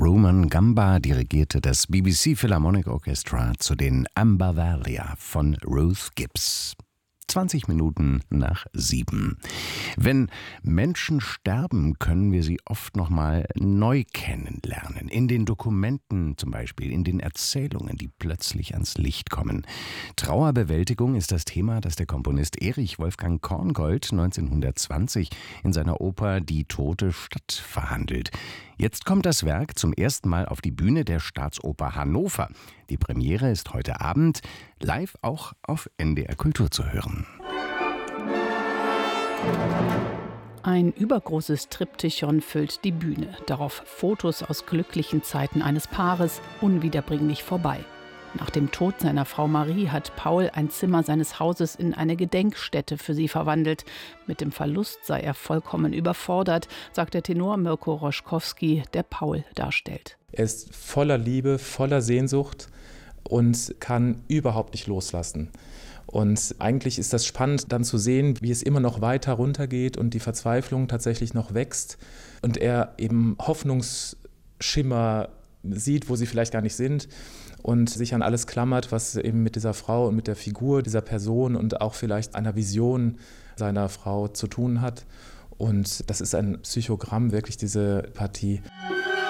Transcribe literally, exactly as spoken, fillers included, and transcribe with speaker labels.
Speaker 1: Ruman Gamba dirigierte das B B C Philharmonic Orchestra zu den Amber Valley von Ruth Gibbs. zwanzig Minuten nach sieben. Wenn Menschen sterben, können wir sie oft noch mal neu kennenlernen. In den Dokumenten zum Beispiel, in den Erzählungen, die plötzlich ans Licht kommen. Trauerbewältigung ist das Thema, das der Komponist Erich Wolfgang Korngold neunzehnhundertzwanzig in seiner Oper Die tote Stadt verhandelt. Jetzt kommt das Werk zum ersten Mal auf die Bühne der Staatsoper Hannover. Die Premiere ist heute Abend, live auch auf N D R Kultur zu hören.
Speaker 2: Ein übergroßes Triptychon füllt die Bühne. Darauf Fotos aus glücklichen Zeiten eines Paares, unwiederbringlich vorbei. Nach dem Tod seiner Frau Marie hat Paul ein Zimmer seines Hauses in eine Gedenkstätte für sie verwandelt. Mit dem Verlust sei er vollkommen überfordert, sagt der Tenor Mirko Roschkowski, der Paul darstellt.
Speaker 3: Er ist voller Liebe, voller Sehnsucht und kann überhaupt nicht loslassen. Und eigentlich ist das spannend, dann zu sehen, wie es immer noch weiter runtergeht und die Verzweiflung tatsächlich noch wächst und er eben Hoffnungsschimmer sieht, wo sie vielleicht gar nicht sind und sich an alles klammert, was eben mit dieser Frau und mit der Figur dieser Person und auch vielleicht einer Vision seiner Frau zu tun hat. Und das ist ein Psychogramm, wirklich diese Partie.